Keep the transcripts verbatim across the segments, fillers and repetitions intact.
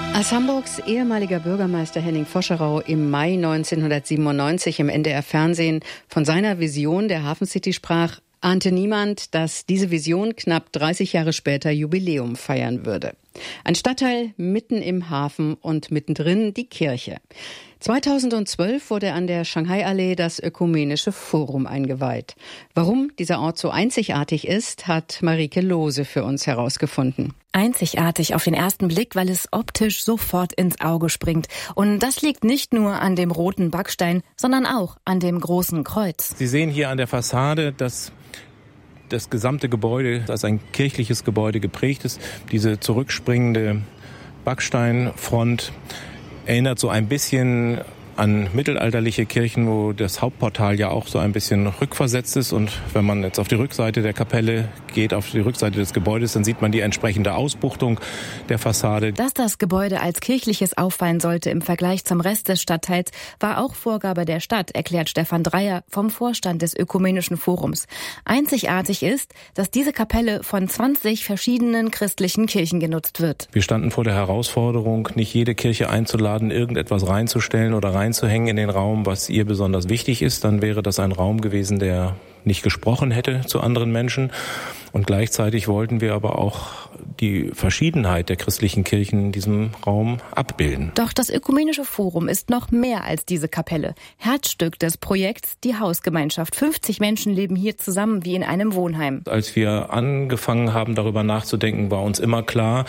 Als Hamburgs ehemaliger Bürgermeister Henning Voscherau im Mai neunzehnhundertsiebenundneunzig im N D R-Fernsehen von seiner Vision der Hafencity sprach, ahnte niemand, dass diese Vision knapp dreißig Jahre später Jubiläum feiern würde. Ein Stadtteil mitten im Hafen und mittendrin die Kirche. zweitausendzwölf wurde an der Shanghai-Allee das Ökumenische Forum eingeweiht. Warum dieser Ort so einzigartig ist, hat Marike Lohse für uns herausgefunden. Einzigartig auf den ersten Blick, weil es optisch sofort ins Auge springt. Und das liegt nicht nur an dem roten Backstein, sondern auch an dem großen Kreuz. Sie sehen hier an der Fassade, dass das gesamte Gebäude als ein kirchliches Gebäude geprägt ist. Diese zurückspringende Backsteinfront erinnert so ein bisschen an mittelalterliche Kirchen, wo das Hauptportal ja auch so ein bisschen rückversetzt ist. Und wenn man jetzt auf die Rückseite der Kapelle geht, auf die Rückseite des Gebäudes, dann sieht man die entsprechende Ausbuchtung der Fassade. Dass das Gebäude als kirchliches auffallen sollte im Vergleich zum Rest des Stadtteils, war auch Vorgabe der Stadt, erklärt Stefan Dreier vom Vorstand des Ökumenischen Forums. Einzigartig ist, dass diese Kapelle von zwanzig verschiedenen christlichen Kirchen genutzt wird. Wir standen vor der Herausforderung, nicht jede Kirche einzuladen, irgendetwas reinzustellen oder rein zu hängen in den Raum, was ihr besonders wichtig ist. Dann wäre das ein Raum gewesen, der nicht gesprochen hätte zu anderen Menschen. Und gleichzeitig wollten wir aber auch die Verschiedenheit der christlichen Kirchen in diesem Raum abbilden. Doch das Ökumenische Forum ist noch mehr als diese Kapelle. Herzstück des Projekts die Hausgemeinschaft. fünfzig Menschen leben hier zusammen wie in einem Wohnheim. Als wir angefangen haben, darüber nachzudenken, war uns immer klar,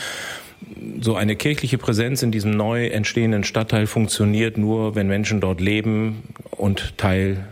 so eine kirchliche Präsenz in diesem neu entstehenden Stadtteil funktioniert nur, wenn Menschen dort leben und Teil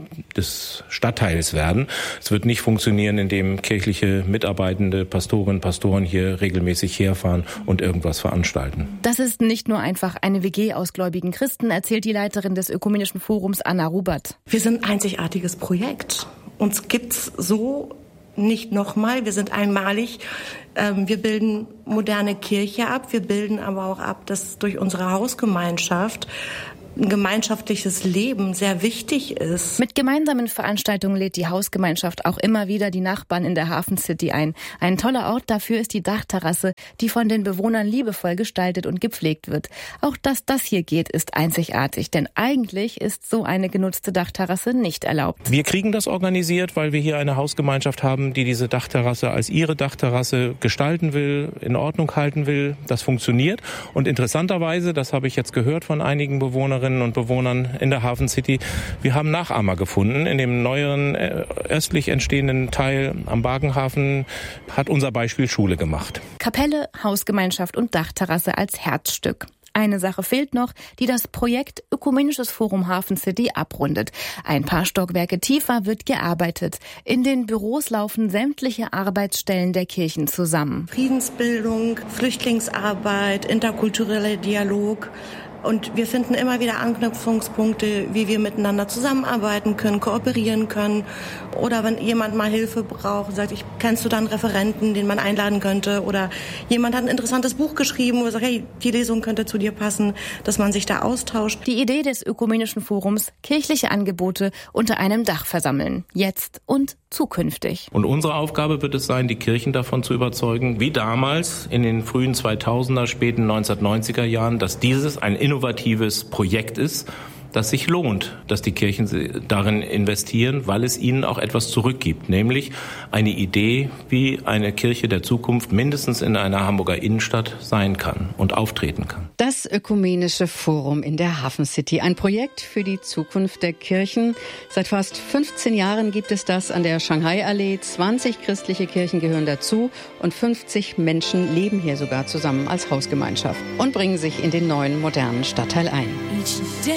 des Stadtteils werden. Es wird nicht funktionieren, indem kirchliche Mitarbeitende, Pastorinnen, Pastoren hier regelmäßig herfahren und irgendwas veranstalten. Das ist nicht nur einfach eine W G aus gläubigen Christen, erzählt die Leiterin des Ökumenischen Forums Anna Rubert. Wir sind ein einzigartiges Projekt. Uns gibt's so nicht nochmal. Wir sind einmalig. Wir bilden moderne Kirche ab. Wir bilden aber auch ab, dass durch unsere Hausgemeinschaft ein gemeinschaftliches Leben sehr wichtig ist. Mit gemeinsamen Veranstaltungen lädt die Hausgemeinschaft auch immer wieder die Nachbarn in der Hafencity ein. Ein toller Ort dafür ist die Dachterrasse, die von den Bewohnern liebevoll gestaltet und gepflegt wird. Auch dass das hier geht, ist einzigartig, denn eigentlich ist so eine genutzte Dachterrasse nicht erlaubt. Wir kriegen das organisiert, weil wir hier eine Hausgemeinschaft haben, die diese Dachterrasse als ihre Dachterrasse gestalten will, in Ordnung halten will. Das funktioniert. Und interessanterweise, das habe ich jetzt gehört von einigen Bewohnerinnen und Bewohnern in der Hafencity, wir haben Nachahmer gefunden. In dem neueren, östlich entstehenden Teil am Bargenhafen hat unser Beispiel Schule gemacht. Kapelle, Hausgemeinschaft und Dachterrasse als Herzstück. Eine Sache fehlt noch, die das Projekt Ökumenisches Forum Hafencity abrundet. Ein paar Stockwerke tiefer wird gearbeitet. In den Büros laufen sämtliche Arbeitsstellen der Kirchen zusammen. Friedensbildung, Flüchtlingsarbeit, interkultureller Dialog. Und wir finden immer wieder Anknüpfungspunkte, wie wir miteinander zusammenarbeiten können, kooperieren können. Oder wenn jemand mal Hilfe braucht, sagt, ich, kennst du da einen Referenten, den man einladen könnte? Oder jemand hat ein interessantes Buch geschrieben, wo er sagt, hey, die Lesung könnte zu dir passen, dass man sich da austauscht. Die Idee des Ökumenischen Forums, kirchliche Angebote unter einem Dach versammeln. Jetzt und zukünftig. Und unsere Aufgabe wird es sein, die Kirchen davon zu überzeugen, wie damals in den frühen zweitausender, späten neunzehnhundertneunziger Jahren, dass dieses ein innovatives Projekt ist, das sich lohnt, dass die Kirchen darin investieren, weil es ihnen auch etwas zurückgibt, nämlich eine Idee, wie eine Kirche der Zukunft mindestens in einer Hamburger Innenstadt sein kann und auftreten kann. Das Ökumenische Forum in der Hafencity, ein Projekt für die Zukunft der Kirchen. Seit fast fünfzehn Jahren gibt es das an der Shanghai-Allee. zwanzig christliche Kirchen gehören dazu und fünfzig Menschen leben hier sogar zusammen als Hausgemeinschaft und bringen sich in den neuen, modernen Stadtteil ein.